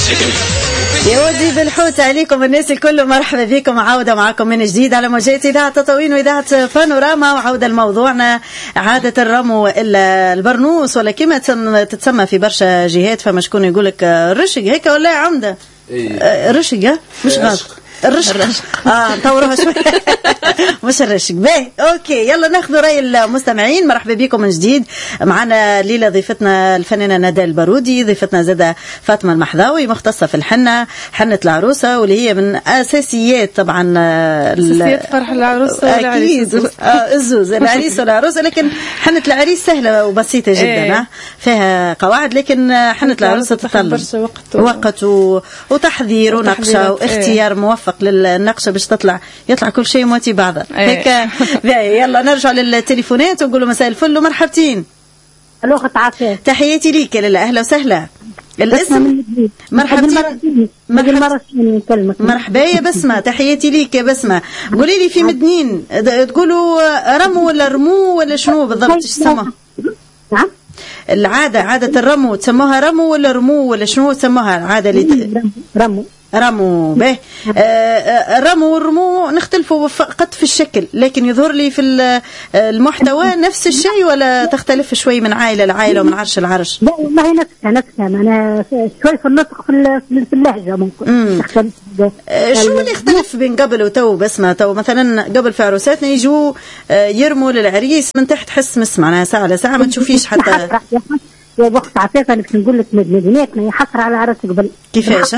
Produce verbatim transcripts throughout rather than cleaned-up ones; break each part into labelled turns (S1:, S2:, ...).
S1: يا ودي بالحوت عليكم الناس الكل، مرحبا بكم، عودة معكم من جديد على موجات إذاعة تطاوين وإذاعة بانوراما. وعودة لموضوعنا عادة الرمو إلا البرنوس، ولا كما تتسمى في برشا جهات. فما شكون يقولك الرشق هيك ولا عمدة الرشق مش غلط الرشق اه نطوروها شوي مش الرشق باهي. اوكي يلا ناخذ راي المستمعين. مرحبا بكم من جديد. معنا ليلى ضيفتنا الفنانه ندى البارودي، ضيفتنا زاده فاطمه المحذاوي مختصه في الحنه، حنه العروسه، واللي هي من اساسيات طبعا
S2: اساسيات فرح العروسه والعريس.
S1: اه الزوز العريس والعروسه، لكن حنه العريس سهله وبسيطه جدا ايه. فيها قواعد، لكن حنه العروسه تطلب وقت, وقت و... وتحضير ونقشه واختيار ايه. موفق للنقشه باش تطلع يطلع كل شيء مواتي بعضه هيك. يلا نرجع للتليفونات ونقولوا مساء الفل ومرحبتين.
S3: الو اخت عافيه،
S1: تحياتي ليك. لا اهلا وسهلا. الاسم مرحبتين. مرحبا مرحبا يا بسمه، تحياتي ليك يا بسمه. قولي لي في مدنين تقولوا رمو ولا رمو ولا شنو بالضبط تسموها؟
S3: نعم
S1: العاده عاده الرمو تسموها رمو ولا رمو ولا شنو تسموها العاده اللي
S3: رمو
S1: رمو به الرمو والرمو نختلفوا فقط في الشكل، لكن يظهر لي في المحتوى نفس الشيء ولا تختلف شوي من عائلة لعائلة ومن عرش لعرش؟
S3: لا والله نفسها نفسها أنا شوي في النطق في اللهجة ممكن تختلف.
S1: شو اللي يختلف بين قبل وتو؟ بسمة تو مثلا قبل في عروساتنا يجوا يرموا للعريس من تحت حس مس معناها ساعة على ساعة ما تشوفيش حتى
S3: يا وقت عفيفة أنا نقول لك مدينتنا يحصر على عرس قبل.
S1: كيفاش؟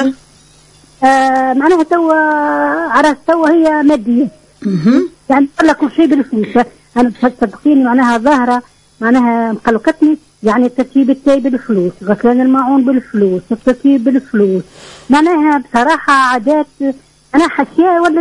S3: آه معناها توا عرس توا هي مادية يعني كل كل شيء بالفلوس. أنا تصدقيني معناها ظاهرة معناها مقلقتني، يعني الترتيب التاي بالفلوس، غسلان الماعون بالفلوس، الترتيب بالفلوس، معناها بصراحة عادات أنا حشية ولت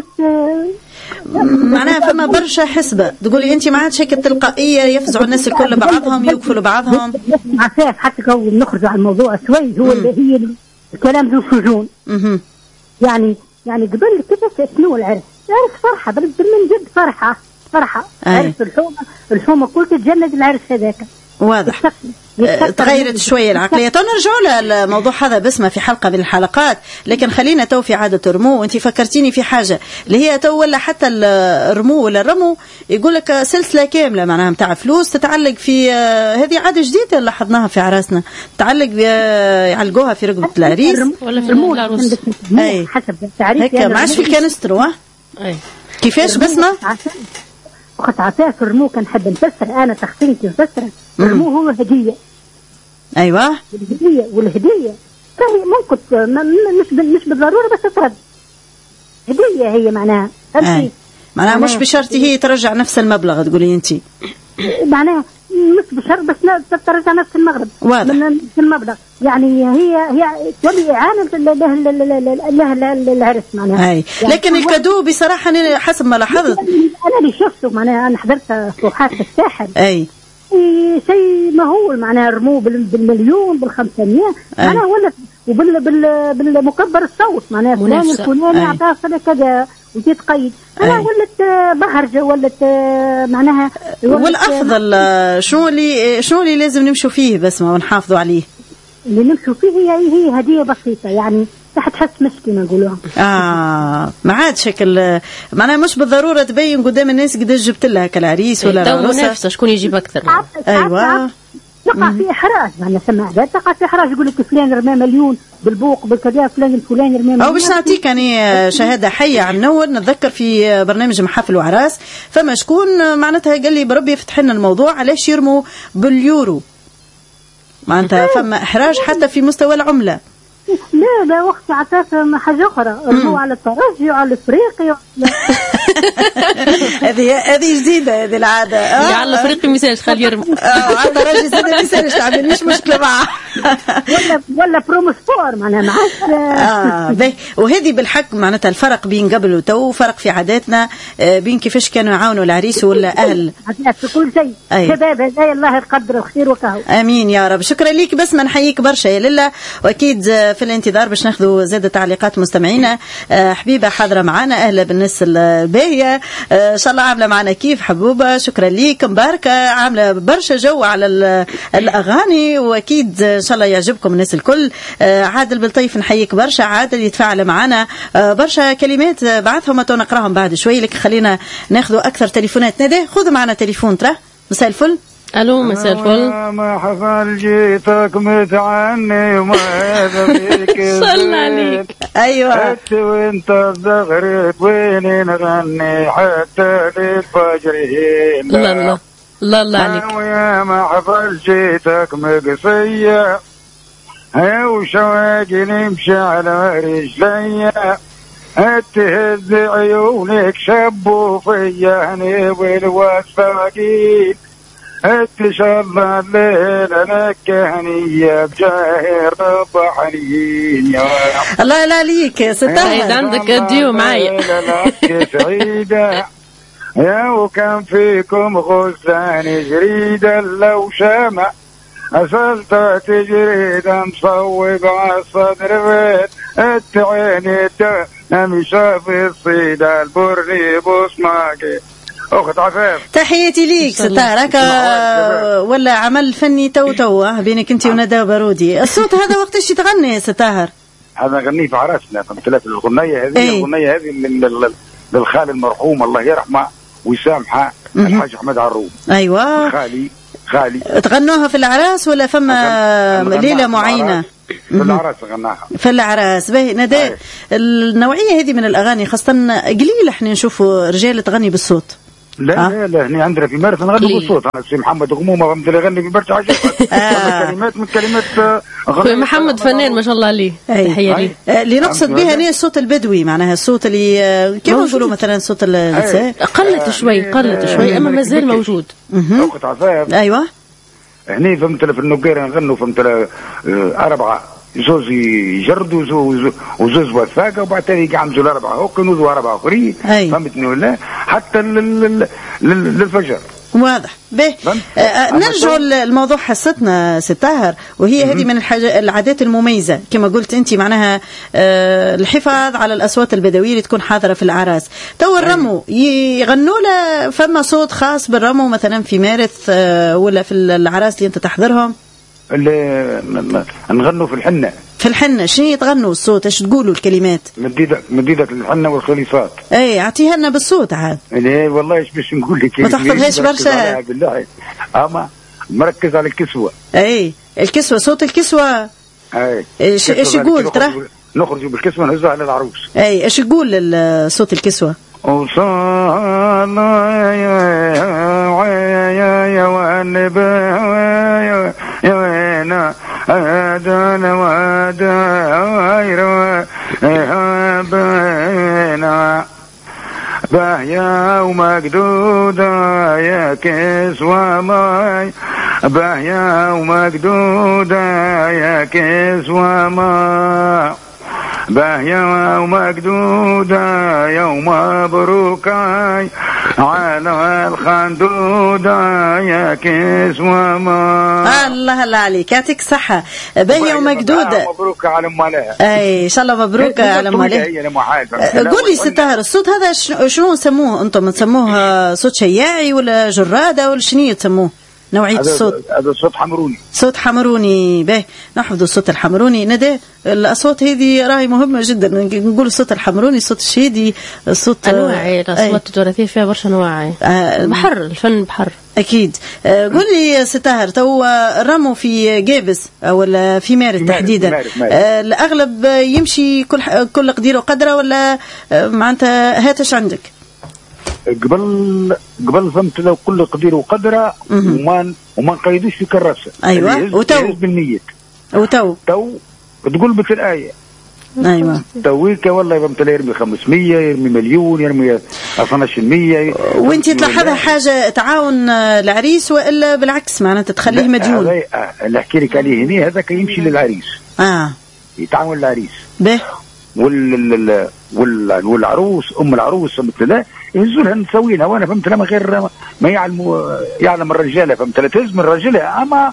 S1: معناها فما برشا حسبة. تقولي أنت ما عادش هيك التلقائية يفزعوا الناس الكل بعضهم يوقفوا لبعضهم.
S3: عفاف حتى لو نخرج على الموضوع شوي هو اللي هي الكلام ذو سجون. يعني يعني قبل كيف شنو العرس؟ العرس فرحة من جد فرحة فرحة عرس الحومة الحومة كل تتجند العرس هذاك
S1: واضح. تغيرت شوية العقلية. نرجعوا للموضوع هذا بسمة في حلقة من الحلقات، لكن خلينا تو في عادة الرمو. وانت فكرتيني في حاجة اللي هي تو ولا حتى الرمو ولا الرمو يقول لك سلسلة كاملة معناها متاع فلوس تتعلق في هذه عادة جديدة لاحظناها في عراسنا، تتعلق يعلقوها في رقبة العريس
S3: ولا في الرمو العروس حسب التعريف
S1: هيك ما عادش في الكانسترو. كيفاش بسمة؟
S3: وقت عفاف الرمو كان حد نفسر أنا تخطيتي نفسر الرمو هو هدية.
S1: أيوة
S3: الهدية والهدية فهي ممكن مش مش بالضرورة بس ترد هدية هي معناها
S1: أي. معناها مش بشرط هي ترجع نفس المبلغ تقولي أنت
S3: معناها مش بشرط بس ترجع نفس المغرب من المبلغ يعني هي هي تولي إعانة له العرس معناها
S1: أي. لكن يعني الكادو بصراحة أنا حسب ما لاحظت
S3: أنا اللي شفته معناها أنا حضرت فوحات في الساحل
S1: أي
S3: شيء مهول معناها رموه بالمليون بالخمسمية معناها ولا وبال بال بالمكبر الصوت معناها فلان الفلاني أعطاه كذا وجيت قيد أنا ولت بهرجة ولت معناها
S1: والأفضل شنو اللي شنو اللي لازم نمشوا فيه بس ما ونحافظوا عليه
S3: اللي نمشوا فيه هي هي هدية بسيطة يعني تحت حس مشكلة ما نقولوها.
S1: آه ما عاد شكل معناها مش بالضرورة تبين قدام الناس قد جبت لها كالعريس ولا
S2: العروسة. تو نفسه شكون يجيب أكثر.
S1: أيوة.
S3: تقع في إحراج يعني سمع ذات تقع في إحراج يقول لك فلان رمى مليون بالبوق بالكذا فلان الفلاني رمى مليون.
S1: أو باش نعطيك يعني شهادة حية عن نور نتذكر في برنامج محافل وعراس فما شكون معناتها قال لي بربي يفتح لنا الموضوع علاش يرموا باليورو معناتها فما إحراج حتى في مستوى العملة.
S3: لا لا وقت عطاف حاجة أخرى رموا على الترجي وعلى الإفريقي.
S1: هذه هذه جديدة هذه العادة.
S2: على الإفريقي مثال خلي يرموا.
S1: على الترجي زاد مثال تعمل مش مشكلة معه.
S3: ولا ولا بروموسبور معناها معاش.
S1: آه به وهذه بالحق معناتها الفرق بين قبل وتو فرق في عاداتنا بين كيفاش كانوا يعاونوا العريس ولا أهل.
S3: في كل شيء. شباب هذا الله يقدره خير وكهو.
S1: آمين يا رب. شكرا ليك بس ما نحييك برشا يا لله وأكيد في الانتظار باش ناخذوا زاد تعليقات مستمعينا. حبيبة حاضرة معنا أهلا بالناس الباهي باهيه ان شاء الله عامله معنا كيف حبوبه. شكرا ليك مباركه، عامله برشا جو على الاغاني واكيد ان شاء الله يعجبكم الناس الكل. عادل بالطيف نحييك برشا، عادل يتفاعل معنا برشا كلمات بعثهم نقراهم بعد شوي، لك خلينا ناخذوا اكثر تليفونات. ندى خذ معنا تليفون ترى. مساء الفل.
S2: الو مساء الفل.
S4: ما حصل جيتك متعني وما هذا فيك
S2: صلى عليك.
S1: ايوه
S4: انت وانت بزغرت وين نغني حتى للفجر.
S2: الله الله الله الله عليك.
S4: ويا ما حصل جيتك مقصيه وشواقي نمشي على رجليا اتهز عيونك شبوا فيا هني والوساقين اتشرى الليل نكهنية بجاهر ربحنين يا
S1: الله لا ليك ستاهر
S2: عندك اديو معايا
S4: سعيدة يا وكان فيكم غزان جريدة لو شمع أصلت تجريدا مصوب على الصدر بيت التعيني نمشى في الصيدة البري بوسماكي. أخت عفاف
S1: تحياتي ليك ستار. هكا ولا عمل فني تو تو بينك انت وندى بارودي. الصوت هذا وقتاش تغني ستاهر؟
S4: هذا غني في عرسنا فهمت. الأغنية هذه ايه؟ الأغنية هذه للخال المرحوم الله يرحمه ويسامحه الحاج أحمد عروب.
S1: أيوة
S4: خالي خالي.
S1: تغنوها في العراس ولا فما ليلة معينة؟
S4: في العراس غناها.
S1: في العراس باهي. ندى النوعية هذه من الأغاني خاصة قليل احنا نشوفوا رجال تغني بالصوت.
S4: لا أه؟ لا لا هنا عندنا في مارس نغني بالصوت. انا سي محمد غمومه فهمت يغني ببرشا حاجات. كلمات من كلمات
S2: خويا محمد فنان ما شاء الله عليه. تحيه ليه.
S1: اللي نقصد بها هنا الصوت البدوي معناها الصوت اللي كيف نقولوا مثلا الصوت اللي
S2: قلت شوي قلت شوي اما مازال موجود.
S4: اخت عفاف
S1: ايوه
S4: هني فهمت في النقيره نغنوا فهمت اربعه زوز يجردوا وزوز وزوز وثاقه وبعد ثاني يقعمزوا الاربعه هوك نوزوا اربعه اخرين فهمتني ولا حتى للفجر.
S1: واضح به. آه نرجع الموضوع حصتنا ستاهر وهي هذه من العادات المميزة كما قلت أنت معناها آه الحفاظ على الأصوات البدوية اللي تكون حاضرة في العراس. تو الرمو يغنوا له فما صوت خاص بالرمو مثلا في مارث آه ولا في العراس اللي أنت تحضرهم؟
S4: اللي نغنوا في الحنة.
S1: في الحنة شنو تغنوا الصوت؟ ايش تقولوا الكلمات؟
S4: مديدك مديدك الحنة والخليصات.
S1: اي اعطيها لنا بالصوت عاد.
S4: ايه والله ايش باش نقول لك
S1: ما تحفظهاش برشا
S4: بالله. اما مركز على الكسوة.
S1: اي الكسوة صوت الكسوة.
S4: اي
S1: ايش ايش يقول ترى؟
S4: نخرجوا بالكسوة نهزها على العروس.
S1: اي ايش يقول صوت الكسوة؟
S4: وصال يا والنبي يا وينا أدانا وادايرا بينا بهيا ومقدودة يا كسوة ماي بهيا ومقدودة يا كسوة ماي باهية ومقدودة يوم مبروكاي على الخندودة يا كسوة ما.
S1: الله الله عليك يعطيك صحة. باهية ومقدودة
S4: مبروكة على أمالها.
S1: أي إن شاء الله مبروكة على أمالها. قول لي ستاهر الصوت هذا شنو نسموه أنتم؟ نسموه صوت شياعي ولا جرادة ولا شنو تسموه؟ نوعية الصوت
S4: هذا صوت حمروني.
S1: صوت حمروني به نحفظ الصوت الحمروني. ندى الأصوات هذه راهي مهمة جدا. نقول الصوت الحمروني الصوت الشهيدي الصوت
S2: أنواعي الأصوات التراثية فيها برشا أنواع. آه بحر الفن بحر أكيد.
S1: آه قول لي ستاهر تو الرمو في جابس ولا في مارس تحديدا مارس مارس. آه الأغلب يمشي كل كل قدير وقدره ولا آه معناتها هاتش عندك؟
S4: قبل قبل فهمت لو كل قدير وقدره وما وما نقيدوش في كراسه.
S1: ايوه وتو
S4: بالميت
S1: وتو
S4: تو تقول مثل الايه.
S1: ايوه
S4: تويك والله يبقى يرمي خمسمية يرمي مليون يرمي اثناش بالمية.
S1: وانت تلاحظها حاجه تعاون العريس والا بالعكس معناتها تخليه مديون؟
S4: هذا اللي احكي لك عليه هنا هذاك يمشي للعريس.
S1: اه
S4: يتعاون العريس
S1: به
S4: وال وال والعروس ام العروس مثل ذا يهزوا لها نسوينها وانا فهمت لما غير ما يعلم يعلم الرجاله فهمت لا تهز من رجلها اما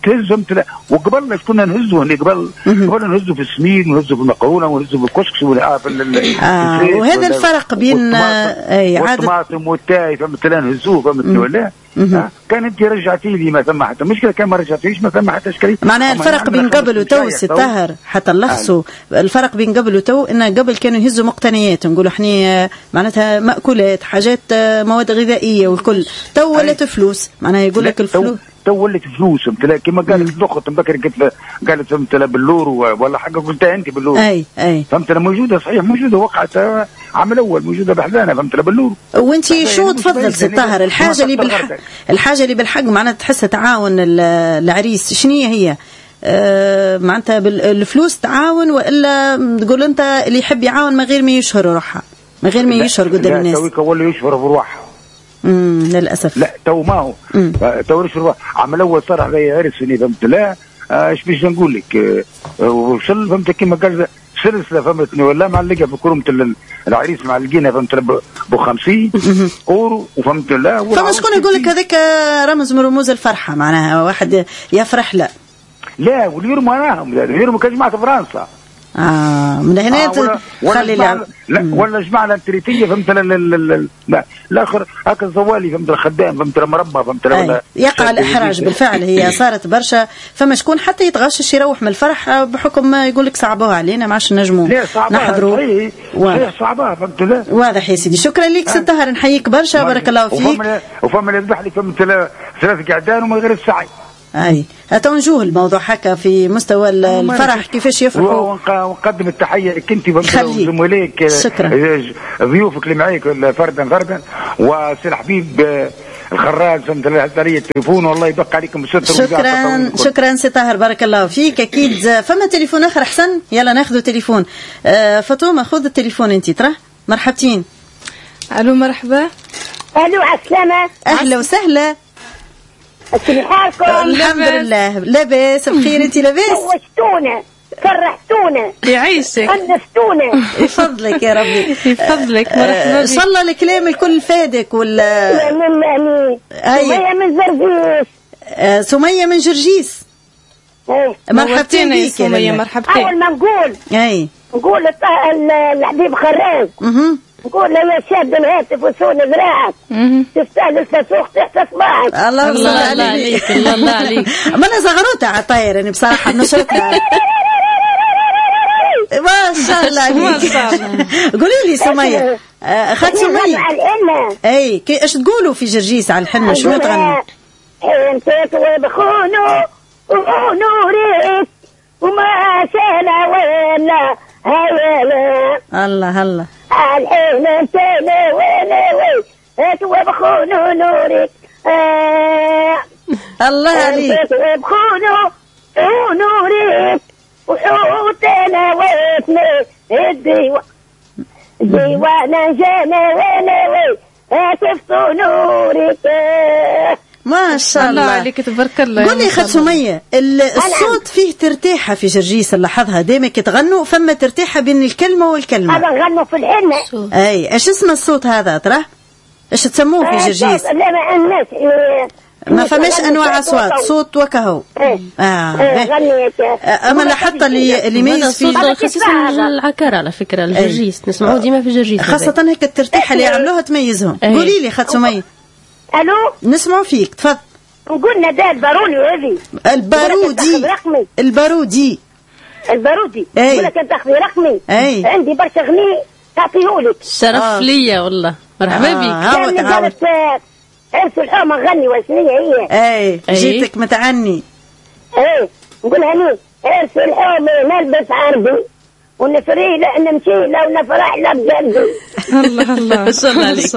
S4: تهز فهمت. وقبل كنا نهزوا هنا قبل قبل نهزوا في السمين ونهزوا في المقرونه ونهزوا في الكسكس ولا في
S1: آه وهذا الفرق بين
S4: اي عاده الطماطم والتاي فهمت نهزوه فهمت ولا كان انت رجعتي لي ما ثم حتى مشكله كان ما رجعتيش ما ثم حتى اشكاليه.
S1: معناها الفرق بين قبل وتو الطاهر حتى نلخصوا الفرق بين قبل وتو ان قبل كانوا يهزوا مقتنيات نقولوا احنا معناتها مأكولات حاجات مواد غذائيه والكل تو ولات فلوس معناها يقول لك الفلوس
S4: تو ولت فلوس فهمت كما قالت الاخت مبكر قلت قالت فهمت باللور ولا حاجه قلتها انت باللور
S1: اي اي
S4: فهمت موجوده صحيح موجوده وقعت عام الاول موجوده بحذانه فهمت باللور.
S1: وانت شو تفضل سي طاهر الحاجه اللي بالحق الحاجه اللي بالحق معناتها تحسها تعاون العريس شنو هي؟ أه معناتها بالفلوس تعاون والا تقول انت اللي يحب يعاون من غير ما يشهر روحها من غير ما يشهر قدام الناس؟
S4: لا تويك ولا يشهر بروحها.
S1: امم للاسف
S4: لا تو ما هو تو يشهر عام الاول صار علي عرسني فهمت لا ايش باش نقول لك وصل فهمت كيما قال سلسله فهمتني ولا معلقه في كرمه العريس معلقينها فهمت ب خمسين اورو وفهمت لا.
S1: فما شكون يقول لك هذاك رمز من رموز الفرحه معناها واحد يفرح لا
S4: لا واليورو معناهم اليورو كجماعه فرنسا
S1: اه من هنا
S4: آه خلي لا لا ولا جماعه التريتيه فهمت لا الاخر هكا الزوالي فهمت الخدام فهمت مربى فهمت
S1: ولا يقع الاحراج بالفعل هي صارت برشا. فما شكون حتى يتغشش يروح من الفرح بحكم يقول لك صعبوها علينا ما عادش نجموا نحضروا
S4: صحيح صحيح صعبها فهمت لا
S1: واضح يا سيدي. شكرا لك سي طاهر نحييك برشا بارك الله فيك.
S4: وفما اللي يذبح لك فهمت ثلاث قعدان ومن غير السعي.
S1: اي هتنجوه الموضوع حكى في مستوى الفرح كيفاش يفرحوا.
S4: ونقدم التحيه لك انت وزملائك ضيوفك اللي معاك فردا فردا وسي الحبيب الخراج فهمت علي التليفون والله يبقى عليكم الستر.
S1: شكرا شكرا سي طاهر بارك الله فيك. اكيد فما تليفون اخر احسن يلا ناخذ تليفون. آه فاطمه خذ التليفون انت ترى مرحبتين.
S5: الو مرحبا.
S3: الو عسلامه.
S1: اهلا وسهلا.
S3: كيف حالكم؟
S1: الحمد لله لاباس بخير انت لاباس؟
S3: وشتونا فرحتونا
S5: يعيشك
S3: انستونا
S1: يفضلك يا ربي
S5: يفضلك مرحبا.
S1: ان شاء الله الكلام الكل فادك ولا
S3: سمية من جرجيس.
S1: سمية من جرجيس مرحبتين بيك
S5: سمية مرحبتين.
S3: اول ما نقول
S1: اي
S3: نقول الحبيب خراج نقول يا شاب الهاتف وسون ذراعك تستاهل الفسوق تحت صباعك.
S1: الله
S5: الله عليك الله الله عليك.
S1: ما انا زغروتها عطاير انا بصراحه نشرتها ما شاء الله عليك. قولي لي سمية اخذت سمية اي ايش تقولوا في جرجيس على الحنة شنو تغنوا؟
S3: انت وبخونو ونوريك وما سهلا ولا هيلا
S1: الله الله
S3: الحين انت وين وين انت وبخونو نورك
S1: الله عليك
S3: وبخونو ونورك وحوتنا ويتنا الديوان ديوانا جانا وين وين هتفتو نورك.
S1: ما شاء الله,
S5: الله عليك تبارك الله.
S1: قولي خد سمية الصوت فيه ترتيحة في جرجيس نلاحظها دائما كي تغنوا فما ترتيحة بين الكلمة والكلمة.
S3: هذا غنوا في الحنة.
S1: اي ايش اسم الصوت هذا ترى؟ ايش تسموه في جرجيس؟
S3: لا ما الناس
S1: ما فماش انواع اصوات صوت وكهو.
S3: اه غنيت.
S1: اما لاحظت اللي اللي يميز في
S2: خصوصا العكار على فكرة الجرجيس نسمعوه ديما في جرجيس
S1: خاصة هيك الترتيحة اللي يعملوها تميزهم. قولي لي خد سمية.
S3: الو
S1: نسمعوا فيك تفضل.
S3: قلنا ده الباروني هذي
S1: البارودي البارودي
S3: البارودي يقول لك انت تاخذي رقمي.
S1: أي.
S3: عندي برشا غني تعطيهولك.
S2: شرف آه. ليا والله مرحبا بك.
S3: آه. كانت عرس الحومه غني وشنية هي.
S1: اي جيتك متعني.
S3: اي نقول هني عرس الحومه نلبس عربي ونفري لا نمشي لا ونفرح لا بقلبي.
S5: الله الله ما شاء الله عليك.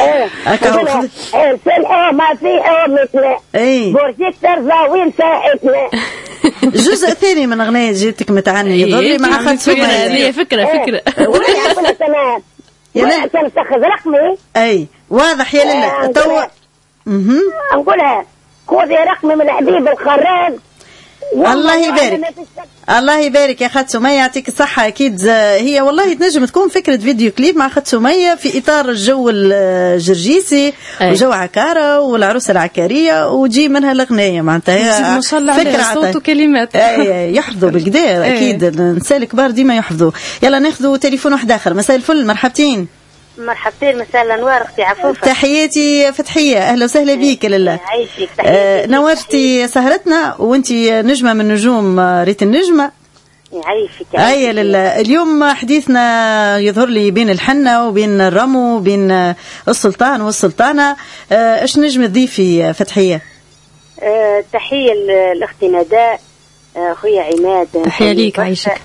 S3: عرس الحومه في حومتنا.
S1: اي
S3: بورجيكتر زاوين ساحتنا.
S1: جزء ثاني من أغنية جيتك متعني يضري مع خد سمية.
S2: هذه فكرة فكرة.
S3: ولا يعرفنا تمام. ولا كان تاخذ رقمي.
S1: أي واضح يا لله. تو.
S3: اها. نقولها خذي رقمي من الحبيب الخراج
S1: الله يبارك الله يبارك يا خالد سمية، يعطيك الصحة. أكيد هي والله تنجم تكون فكرة فيديو كليب مع خالد سمية في إطار الجو الجرجيسي وجو عكارة والعروسة العكارية وجي منها الأغنية معناتها
S5: ما شاء الله عليها صوت وكلمات
S1: يحفظوا بالكدا. أكيد النساء الكبار ديما يحفظوا. يلا ناخذوا تليفون واحد آخر. مساء الفل، مرحبتين.
S6: مرحبتين، مساء الانوار اختي عفوفه.
S1: تحياتي فتحيه، اهلا وسهلا بيك. لله
S6: يعيشك.
S1: آه نورتي سهرتنا وانت نجمه من نجوم ريت النجمه.
S6: يعيشك.
S1: اي لله. اليوم حديثنا يظهر لي بين الحنه وبين الرمو وبين السلطان والسلطانه. آه ايش نجم تضيفي فتحيه؟
S6: آه تحيه لاختي نداء، اخويا عماد،
S2: تحيه ليك عايشك.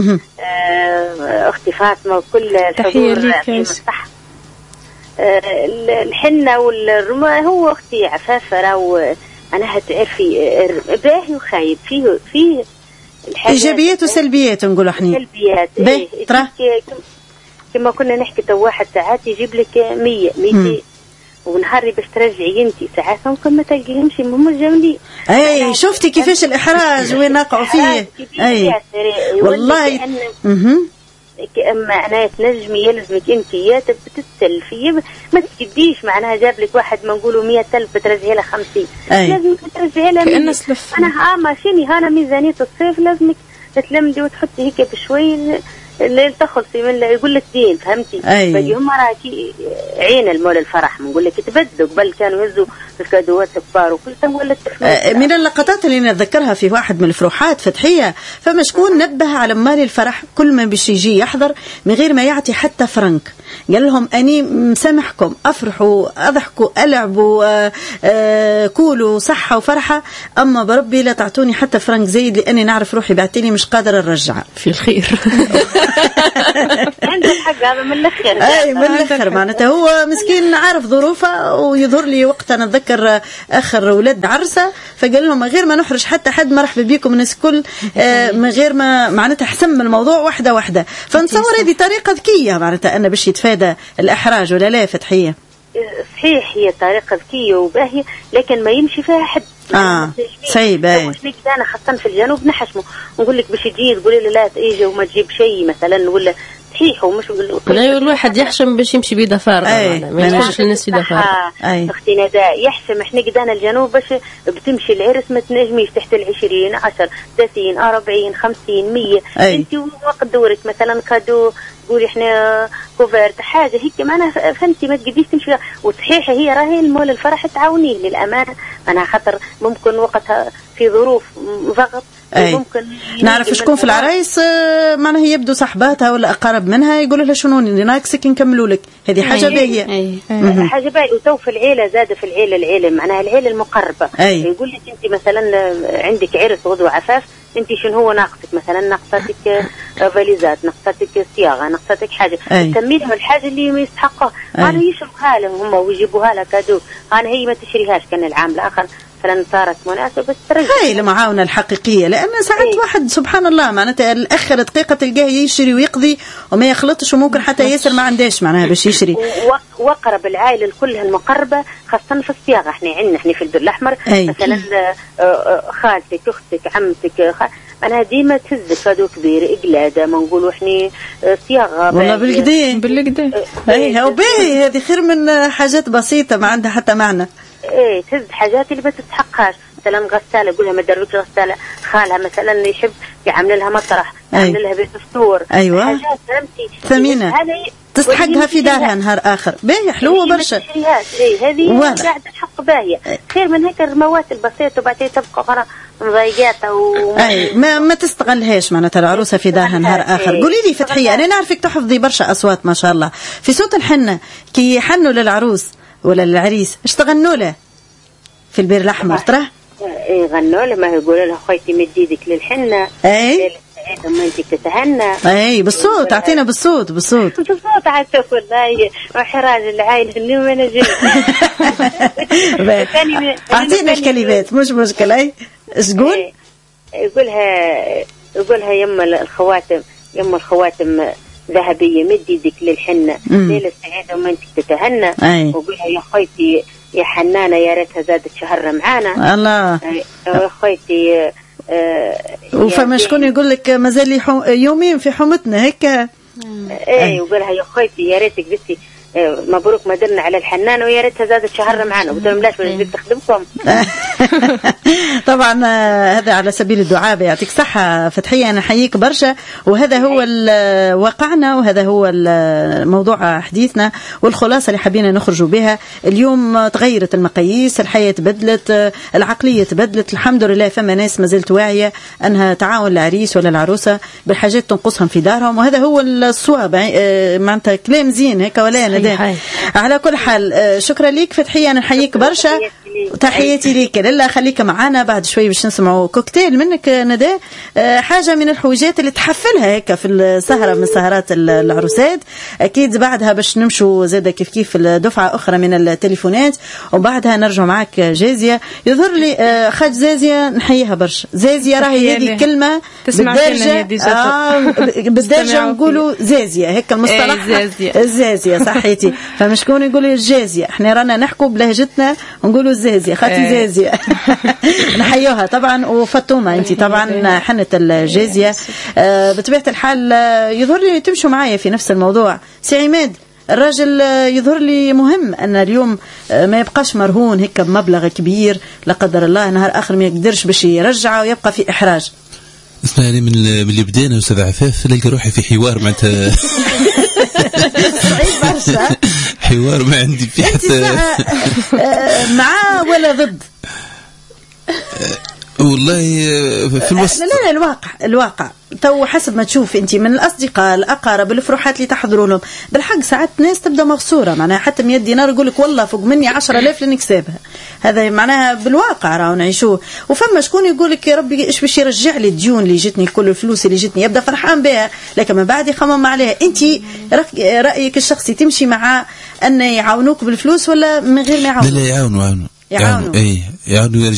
S6: اختي فاطمه وكل
S5: تحيه ليك.
S6: الحنه والرمى هو اختي عفافه راهو انا هتعرفي باهي وخايب فيه فيه
S1: ايجابيات وسلبيات نقولوا احنا.
S6: سلبيات
S1: ايه ترى
S6: كما كنا نحكي تو واحد ساعات يجيب لك مية ميتين ونهاري باش ترجعي انت ساعات ممكن ما تلقيهمش هم جاملين.
S1: اي شفتي كيفاش الاحراج وين نقعوا فيه. اي والله اها
S6: معناها تنجمي يلزمك انت يا تبتسل فيه ما تكديش معناها جاب لك واحد ما نقولوا مية ألف بترجعي له خمسين لازم ترجعي له
S5: كأنه سلف.
S6: انا ها ماشيني هانا ميزانيه الصيف لازمك تتلمدي وتحطي هيك بشوي الليل تخلصي من يقول لك دين فهمتي. باقي هم راكي عين المول الفرح نقول لك تبدوا قبل كانوا يهزوا الكادوات الكبار وكل تمولت
S1: من اللقطات اللي نتذكرها في واحد من الفروحات فتحيه فما شكون نبه على مال الفرح كل ما باش يجي يحضر من غير ما يعطي حتى فرنك قال لهم اني مسامحكم افرحوا اضحكوا العبوا آآ آآ كولوا صحه وفرحه اما بربي لا تعطوني حتى فرنك زايد لاني نعرف روحي بعتني مش قادره نرجعها
S2: في الخير.
S6: عندك حق هذا من الاخر.
S1: اي من الاخر معناته هو مسكين عارف ظروفه ويظهر لي وقت انا اتذكر اخر ولاد عرسه فقال لهم من غير ما نحرج حتى حد مرحبا بكم الناس الكل من غير ما معناتها حسم الموضوع واحده واحده فنتصور هذه طريقه ذكيه معناتها انه باش يتفادى الاحراج ولا لا فتحيه؟
S6: صحيح هي طريقه ذكيه وباهيه لكن ما يمشي فيها حد.
S1: اه صعيب. اي
S6: انا خاصه في الجنوب نحشمه ونقول لك باش تجي تقولي لي لا تيجي وما تجيب شيء مثلا ولا صحيح ومش
S2: لا الواحد يحشم باش يمشي بيده فارغه ما يمشيش الناس بيده فارغه.
S6: اختي نداء يحشم احنا قدانا الجنوب باش بتمشي العرس ما تنجميش تحت العشرين عشر ثلاثين أربعين خمسين مية انت وقت دورك مثلا كادو تقولي احنا كوفرت حاجه هيك معنا فهمتي ما تقديش تمشي وصحيح هي راهي المول الفرح تعاونيه للامانه انا خاطر ممكن وقتها في ظروف ضغط ممكن
S1: نعرف شكون في العرايس معناها هي يبدو صحباتها ولا اقارب منها يقولوا لها شنو اللي ناقصك نكملوا لك هذه حاجه باهيه.
S6: حاجه باهيه وتو في العيله زاد في العيله العيله معناها العيله المقربه يقول لك انت مثلا عندك عرس غدوه عفاف انت شنو هو ناقصك مثلا ناقصتك فاليزات ناقصتك صياغه ناقصتك حاجه تسمي لهم الحاجه اللي ما يستحقها انا يشربها لهم هم ويجيبوها لها كادو انا هي ما تشريهاش كان العام الاخر فلان صارت مناسبة بس ترجع
S1: هاي المعاونة الحقيقية لأن ساعات ايه؟ واحد سبحان الله معناتها الأخر دقيقة تلقاه يشري ويقضي وما يخلطش وممكن حتى ياسر ما عندهش معناها باش يشري
S6: وقرب العائلة كلها المقربة خاصة في الصياغة احنا عندنا احنا في البر الأحمر ايه؟ مثلا خالتك أختك عمتك خ... أنا ديما تهزك هادو كبير إقلادة ما نقولوا إحنا صياغة
S1: والله بالكدين
S5: بالكدين
S1: ايه هو باهي هذه خير من حاجات بسيطة ما عندها حتى معنى.
S6: ايه تهز حاجات اللي ما تستحقهاش مثلا غساله قولها ما دروش غساله خالها مثلا اللي يحب يعمل لها مطرح يعمل لها بيت فطور
S1: ايوه
S6: حاجات فهمتي
S1: ثمينه تستحقها في دارها نهار اخر باهي حلوه برشا
S6: ايه هذه قاعده تحق باهيه خير من هيك الرموات البسيطه وبعدين تبقى غير مضايقاتها و...
S1: اي ما ما تستغلهاش معناتها العروسه في دارها نهار اخر. قولي لي فتحيه انا نعرفك تحفظي برشا اصوات ما شاء الله في صوت الحنه كي يحنوا للعروس ولا للعريس ايش تغنوا له في البير الاحمر ترى؟
S6: اي غنوا له ما يقولوا له خويتي مد ايدك للحنه
S1: اي
S6: لما انت تتهنى
S1: اي بالصوت اعطينا بالصوت بالصوت
S6: بالصوت عاد والله وحراج العائله اللي ما نجم
S1: اعطينا الكلمات مش مشكله. اي ايش تقول؟
S6: يقولها يقولها يما الخواتم يما الخواتم ذهبيه مد يدك للحنه ليله سعيده وما انت تتهنى وقولها يا خويتي يا حنانه يا ريتها زادت شهر معانا
S1: الله
S6: يا خويتي آه
S1: وفما شكون يقول لك مازال لي يومين في حومتنا هيك.
S6: ايه وقالها يا خويتي يا ريتك قلتي مبروك ما درنا على الحنان ويا ريتها زادت شهر معنا قلت لهم لاش بدك تخدمكم.
S1: طبعا هذا على سبيل الدعاء. يعطيك صحة فتحية، أنا حييك برشا، وهذا هو واقعنا وهذا هو موضوع حديثنا والخلاصة اللي حبينا نخرجوا بها اليوم. تغيرت المقاييس، الحياة تبدلت، العقلية تبدلت، الحمد لله فما ناس ما زلت واعية أنها تعاون العريس ولا العروسة بالحاجات تنقصهم في دارهم، وهذا هو الصواب. معناتها كلام زين هيك ولا ندى. على كل حال شكرا ليك فتحية، أنا نحييك برشا وتحياتي ليك. لا خليك معنا بعد شوي باش نسمعوا كوكتيل منك ندى، حاجة من الحوجات اللي تحفلها هيك في السهرة من سهرات العروسات. أكيد بعدها باش نمشوا زادة كيف كيف الدفعة أخرى من التليفونات، وبعدها نرجع معك جازية. يظهر لي خاج زازية نحييها برشا. زازية راهي هذه كلمة بالدرجة آه بالدرجة نقولوا زازية هيك المصطلح. الزازية صحيتي، فمش شكون يقولوا الجازية، احنا رانا نحكوا بلهجتنا ونقولوا الزازية خاطي زازية. نحيوها طبعا. وفاطمة انت طبعا حنة الجازية. آه بطبيعة الحال يظهر لي تمشوا معايا في نفس الموضوع. سي عماد الراجل يظهر لي مهم أن اليوم ما يبقاش مرهون هيك بمبلغ كبير لا قدر الله نهار آخر ما يقدرش باش يرجعه ويبقى في إحراج.
S7: اسمعني من اللي بدينا أستاذ عفاف لقى روحي في حوار معناتها
S1: صعيب برشا.
S7: حوار ما عندي في حتى
S1: مع ولا ضد.
S7: والله في الوسط.
S1: لا لا الواقع الواقع تو حسب ما تشوف انت من الاصدقاء الاقارب الفروحات اللي تحضروا لهم. بالحق ساعات ناس تبدا مغصوره معناها حتى مية دينار يقول لك والله فوق مني عشرة آلاف لنكسبها. هذا معناها بالواقع راهو نعيشوه. وفما شكون يقول لك يا ربي ايش باش يرجع لي الديون اللي جتني كل الفلوس اللي جتني، يبدا فرحان بها لكن من بعد يخمم عليها. انت رايك الشخصي تمشي مع ان يعاونوك بالفلوس ولا من غير ما يعاونوك؟
S7: لا لا يعاونوا يعاونوا
S1: يعاونوا
S7: اي يعاونوا